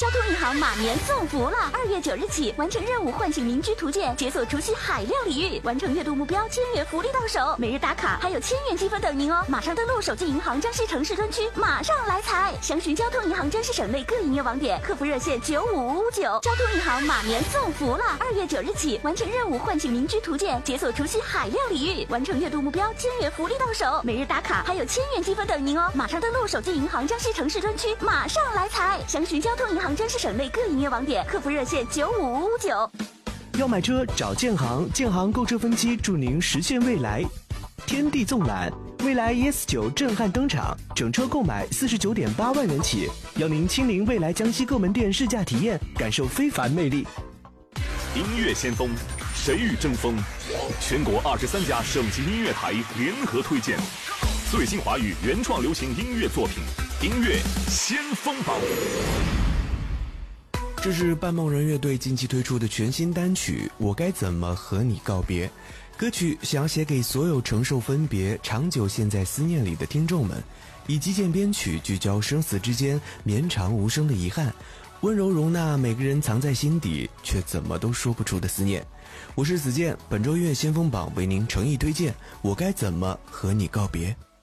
交通银行马年送福了！2月9日起，完成任务唤醒邻居图鉴，解锁除夕海量礼遇，完成月度目标1000元福利到手，每日打卡还有1000元积分等您哦！马上登录手机银行江西城市专区，马上来财！详询交通银行江西省内各营业网点，客服热线9559。交通银行马年送福了！2月9日起，完成任务唤醒邻居图鉴，解锁除夕海量礼遇，完成月度目标1000元福利到手，每日打卡还有1000元积分等您哦！马上登录手机银行江西城市专区，马上来财！详询交通银行江西省内各营业网点，客服热线9559。 要买车找建行，建行购车分期助您实现未来。天地纵览，蔚来 ES9 震撼登场，整车购买49.8万元起，邀您亲临蔚来江西各门店试驾体验，感受非凡魅力。 音乐先锋，谁与争锋？全国23家省级音乐台联合推荐最新华语原创流行音乐作品，音乐先锋榜。 这是半梦人乐队近期推出的全新单曲《我该怎么和你告别》。歌曲想要写给所有承受分别、长久陷在思念里的听众们，以极简编曲聚焦生死之间绵长无声的遗憾，温柔容纳每个人藏在心底却怎么都说不出的思念。我是子健，本周音乐先锋榜为您诚意推荐《我该怎么和你告别》。